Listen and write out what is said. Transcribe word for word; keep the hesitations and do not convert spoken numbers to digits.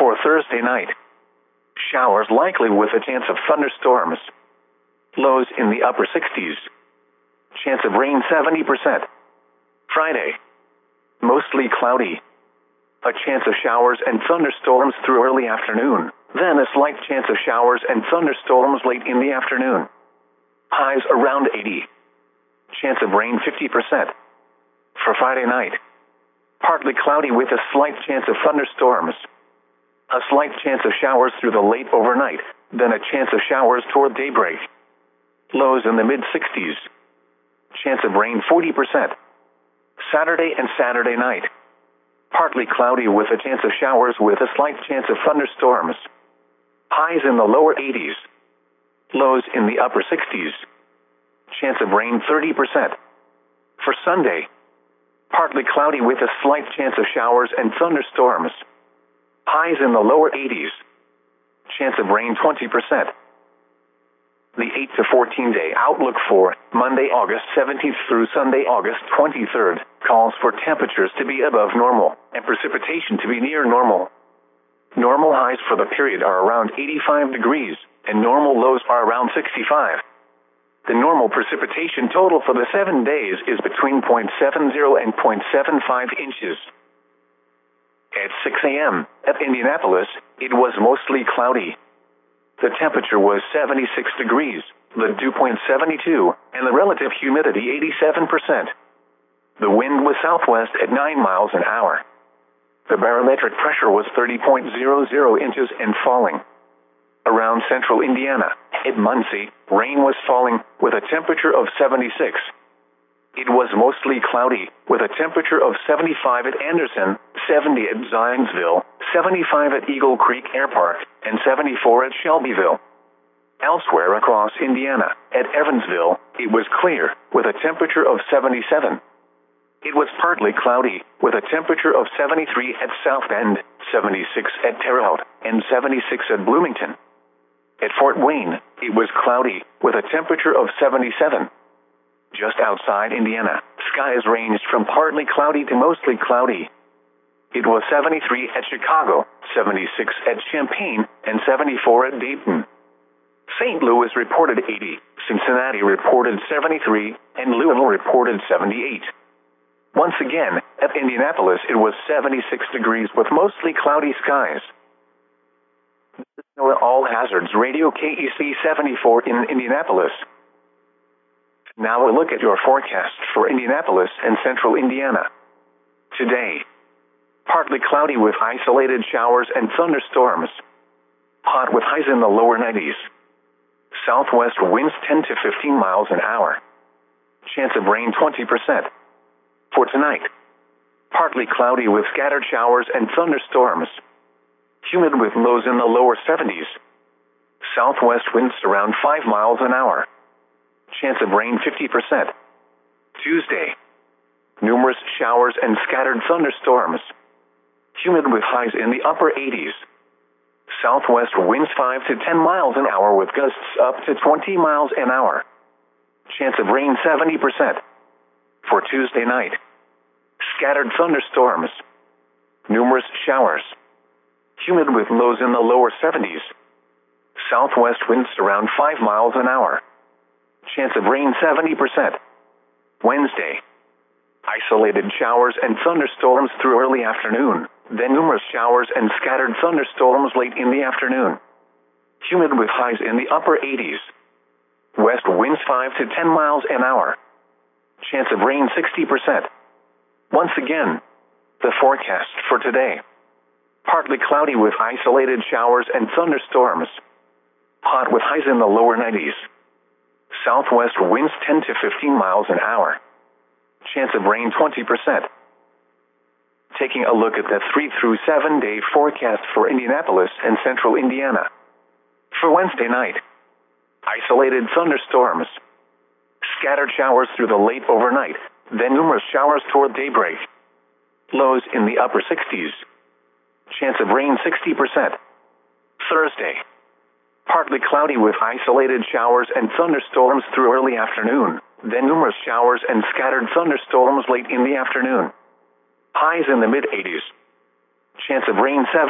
for Thursday night. Showers likely with a chance of thunderstorms. Lows in the upper sixties. Chance of rain seventy percent. Friday. Mostly cloudy. A chance of showers and thunderstorms through early afternoon, then a slight chance of showers and thunderstorms late in the afternoon. Highs around eighty. Chance of rain fifty percent. For Friday night. Partly cloudy with a slight chance of thunderstorms. A slight chance of showers through the late overnight, then a chance of showers toward daybreak. Lows in the mid-sixties. Chance of rain forty percent. Saturday and Saturday night. Partly cloudy with a chance of showers with a slight chance of thunderstorms. Highs in the lower eighties. Lows in the upper sixties. Chance of rain thirty percent. For Sunday. Partly cloudy with a slight chance of showers and thunderstorms. Highs in the lower eighties. Chance of rain twenty percent. The eight to fourteen day outlook for Monday, August seventeenth through Sunday, August twenty-third, calls for temperatures to be above normal and precipitation to be near normal. Normal highs for the period are around eighty-five degrees, and normal lows are around sixty-five. The normal precipitation total for the seven days is between zero point seven zero and zero point seven five inches. At six a m at Indianapolis, it was mostly cloudy. The temperature was seventy-six degrees, the dew point seventy-two, and the relative humidity eighty-seven percent. The wind was southwest at nine miles an hour. The barometric pressure was thirty point zero zero inches and falling. Around central Indiana, at Muncie, rain was falling with a temperature of seventy-six. It was mostly cloudy, with a temperature of seventy-five at Anderson, seventy at Zionsville, seventy-five at Eagle Creek Air Park, and seventy-four at Shelbyville. Elsewhere across Indiana, at Evansville, it was clear, with a temperature of seventy-seven. It was partly cloudy, with a temperature of seventy-three at South Bend, seventy-six at Terre Haute, and seventy-six at Bloomington. At Fort Wayne, it was cloudy, with a temperature of seventy-seven. Just outside Indiana, skies ranged from partly cloudy to mostly cloudy. It was seventy-three at Chicago, seventy-six at Champaign, and seventy-four at Dayton. Saint Louis reported eighty, Cincinnati reported seventy-three, and Louisville reported seventy-eight. Once again, at Indianapolis it was seventy-six degrees with mostly cloudy skies. All Hazards Radio K E C seventy-four in Indianapolis. Now a look at your forecast for Indianapolis and central Indiana. Today. Partly cloudy with isolated showers and thunderstorms. Hot with highs in the lower nineties. Southwest winds ten to fifteen miles an hour. Chance of rain twenty percent. For tonight. Partly cloudy with scattered showers and thunderstorms. Humid with lows in the lower seventies. Southwest winds around five miles an hour. Chance of rain fifty percent. Tuesday. Numerous showers and scattered thunderstorms. Humid with highs in the upper eighties. Southwest winds five to ten miles an hour with gusts up to twenty miles an hour. Chance of rain seventy percent. For Tuesday night. Scattered thunderstorms. Numerous showers. Humid with lows in the lower seventies. Southwest winds around five miles an hour. Chance of rain seventy percent. Wednesday. Isolated showers and thunderstorms through early afternoon, then numerous showers and scattered thunderstorms late in the afternoon. Humid with highs in the upper eighties. West winds five to ten miles an hour. Chance of rain sixty percent. Once again, the forecast for today. Partly cloudy with isolated showers and thunderstorms. Hot with highs in the lower nineties. Southwest winds ten to fifteen miles an hour. Chance of rain twenty percent. Taking a look at the three through seven day forecast for Indianapolis and central Indiana. For Wednesday night. Isolated thunderstorms. Scattered showers through the late overnight, then numerous showers toward daybreak. Lows in the upper sixties. Chance of rain sixty percent. Thursday. Partly cloudy with isolated showers and thunderstorms through early afternoon, then numerous showers and scattered thunderstorms late in the afternoon. Highs in the mid eighties. Chance of rain seven.